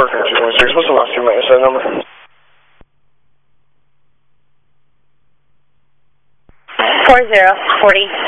Hurricane 226. What's the last 2 minutes set number? 4040.